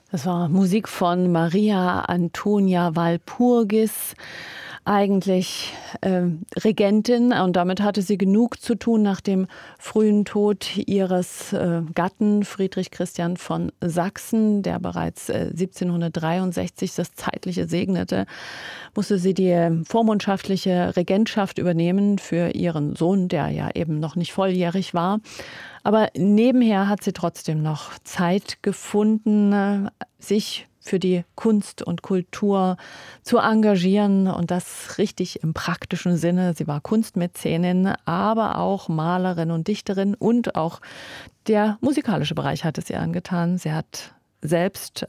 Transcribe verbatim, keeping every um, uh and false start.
Das war Musik von Maria Antonia Walpurgis, eigentlich äh, Regentin, und damit hatte sie genug zu tun nach dem frühen Tod ihres äh, Gatten Friedrich Christian von Sachsen, der bereits äh, siebzehnhundertdreiundsechzig das Zeitliche segnete. Musste sie die vormundschaftliche Regentschaft übernehmen für ihren Sohn, der ja eben noch nicht volljährig war. Aber nebenher hat sie trotzdem noch Zeit gefunden, sich für die Kunst und Kultur zu engagieren, und das richtig im praktischen Sinne. Sie war Kunstmäzenin, aber auch Malerin und Dichterin, und auch der musikalische Bereich hat es ihr angetan. Sie hat selbst